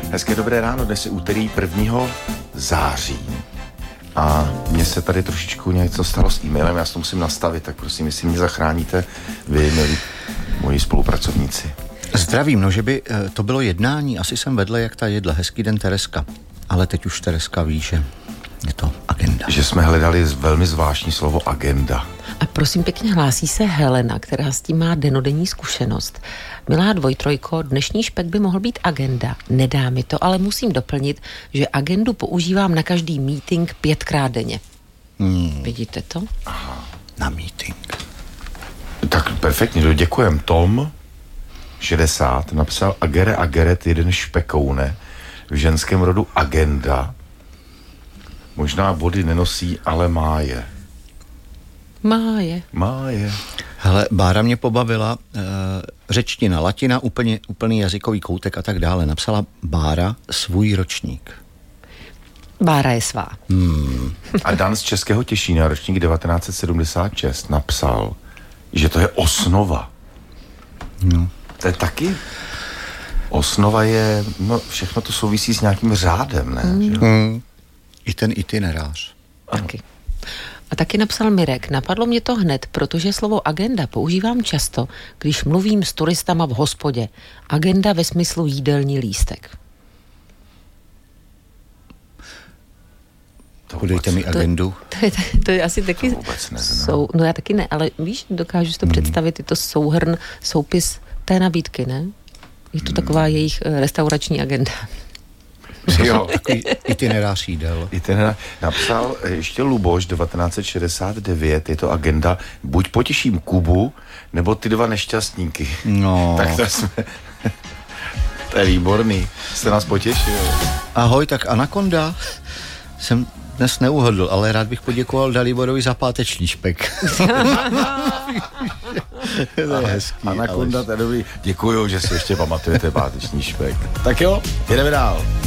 Hezké dobré ráno, dnes je úterý 1. září. A mně se tady trošičku něco stalo s e-mailem, já si to musím nastavit, tak prosím, jestli mě zachráníte vy, milí moji spolupracovníci. Zdravím, no že by to bylo jednání, asi jsem vedle, jak ta jedla. Hezký den, Tereska. Ale teď už Tereska ví, že je to agenda. Že jsme hledali velmi zvláštní slovo agenda. A prosím pěkně, hlásí se Helena, která s tím má dennodenní zkušenost. Milá dvojtrojko, dnešní špek by mohl být agenda. Nedá mi to, ale musím doplnit, že agendu používám na každý meeting 5krát denně. Vidíte to? Aha. Na meeting. Tak perfektně, děkujem. Tom 60 napsal ageret jeden špekoune, v ženském rodu agenda. Možná body nenosí, ale má je. Má je. Hele, Bára mě pobavila, řečtina, latina, úplný jazykový koutek a tak dále. Napsala Bára svůj ročník. Bára je svá. A Dan z Českého Těšína, ročník 1976, napsal, že to je osnova. No. To je taky... Osnova je... No, všechno to souvisí s nějakým řádem, ne? I ten itinerář. Taky. A taky napsal Mirek, napadlo mě to hned, protože slovo agenda používám často, když mluvím s turistama v hospodě. Agenda ve smyslu jídelní lístek. Podejte mi agendu. To je asi taky... To vůbec neznám. No já taky ne, ale víš, dokážu si to představit, je to souhrn, soupis té nabídky, ne? Je to taková jejich restaurační agenda. Jo. Takový itinerář jídel. Napsal ještě Luboš 1969, je to agenda, buď potěším Kubu, nebo ty dva nešťastníky. No. Tak to jsme... To je výborný. Jste nás potěšil. Ahoj, tak Anakonda jsem dnes neuhodl, ale rád bych poděkoval Daliborovi za páteční špek. To je hezký. Anakonda, to je dobrý. Děkuju, že si ještě pamatujete páteční špek. Tak jo, jdeme dál.